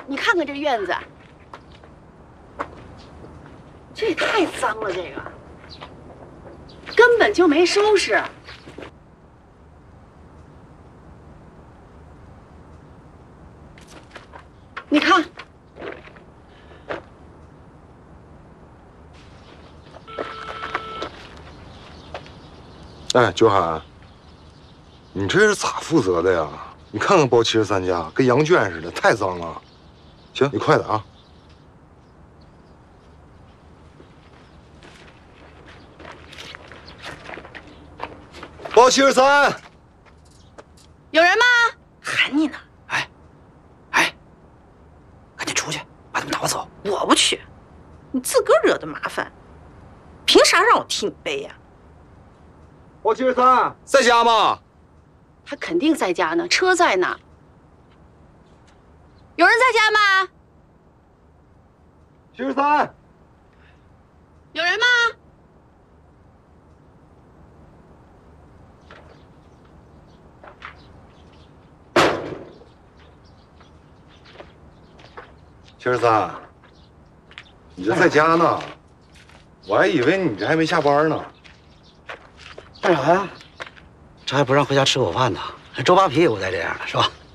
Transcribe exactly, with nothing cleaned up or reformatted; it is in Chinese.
你看看这院子，这也太脏了，这个根本就没收拾。你看， 哎，九海，你这是咋负责的呀？你看看包七十三家，跟羊圈似的，太脏了。行，你快点啊！包七十三， 有人吗？ 喊你呢！哎，哎，赶紧出去，把他们打走！ 我不去，你自个儿惹的麻烦，凭啥让我替你背呀？ 包七十三在家吗？ 他肯定在家呢，车在呢。有人在家吗？ 七十三， 有人吗？ 七十三，你这在家呢？我还以为你这还没下班呢。 干啥呀？这还不让回家吃口饭呢？周扒皮也不带这样的，是吧？